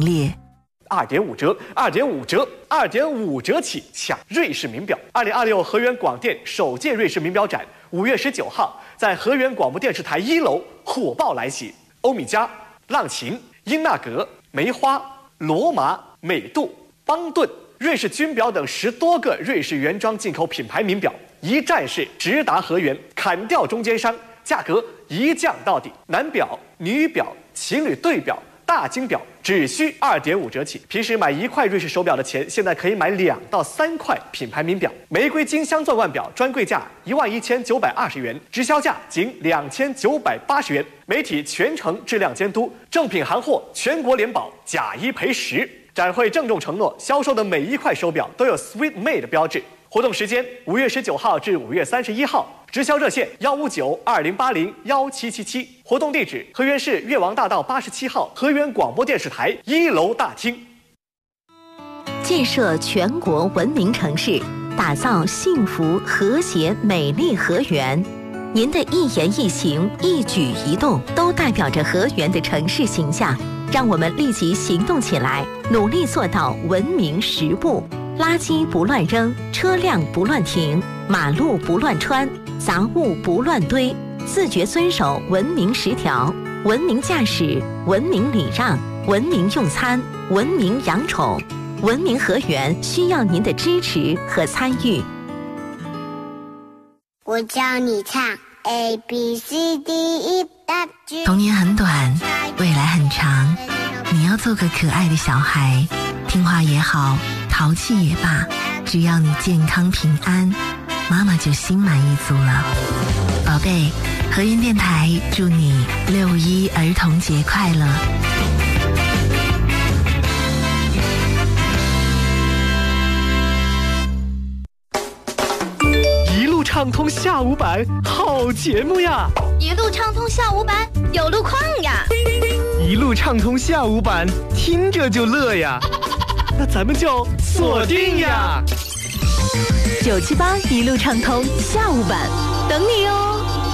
烈。 2.5折，2.5折，2.5折起抢瑞士名表。2026河源广电首届瑞士名表展5月19号在河源广播电视台1楼火爆来袭，欧米茄、浪琴、英纳格、梅花、罗马、美度、邦顿、瑞士军表等10多个瑞士原装进口品牌名表，一站式直达河源，砍掉中间商，价格一降到底。男表、女表、情侣对表、大金表只需2.5折起。平时买1块瑞士手表的钱，现在可以买2到3块品牌名表。玫瑰金镶钻腕表专柜价11920元，直销价仅2980元。媒体全程质量监督，正品行货全国联保，假1赔10。展会郑重承诺，销售的每1块手表都有 Sweet Made 标志。活动时间5月19号至5月31号，直销热线15920801777，活动地址河源市越王大道87号河源广播电视台1楼大厅。 建设全国文明城市，打造幸福和谐美丽河源。您的一言一行、一举一动都代表着河源的城市形象。让我们立即行动起来，努力做到文明10步：垃圾不乱扔，车辆不乱停，马路不乱穿，杂物不乱堆，自觉遵守文明10条，文明驾驶，文明礼让，文明用餐，文明养宠。文明河源需要您的支持和参与。 我教你唱 ABCDE。 童年很短，未来很长，你要做个可爱的小孩，听话也好，淘气也罢，只要你健康平安，妈妈就心满意足了。宝贝，河源电台祝你6·1儿童节快乐。 一路畅通下午版，好节目呀！ 一路畅通下午版，有路况呀！ 一路畅通下午版，听着就乐呀！那咱们就锁定呀 ！978一路畅通下午版，等你哦。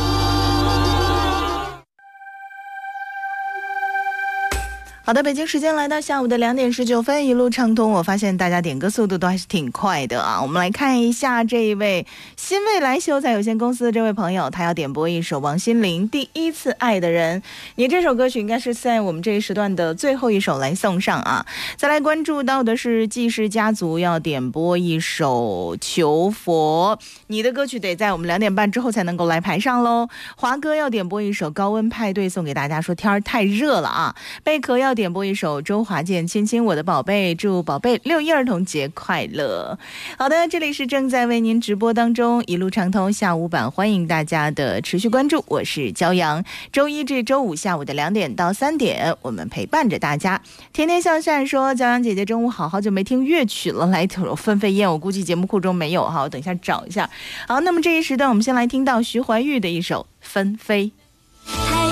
好的，北京时间来到下午的2点19分，一路畅通。我发现大家点歌速度都还是挺快的啊。我们来看一下这一位新未来秀才有限公司的这位朋友，他要点播一首王心凌《第一次爱的人》。你这首歌曲应该是在我们这一时段的最后一首来送上啊。再来关注到的是纪氏家族要点播一首《求佛》，你的歌曲得在我们2点半之后才能够来排上喽。华哥要点播一首《高温派对》送给大家，说天儿太热了啊。贝壳要点播一首周华健《亲亲我的宝贝》，祝宝贝6·1儿童节快乐。好的，这里是正在为您直播当中一路畅通下午版，欢迎大家的持续关注，我是骄阳。周1至周5下午的2点到3点，我们陪伴着大家。天天向善说，骄阳姐姐中午好久没听乐曲了，来一首《纷飞燕》，我估计节目库中没有哈，我等一下找一下。好，那么这一时段我们先来听到徐怀钰的一首《纷飞》。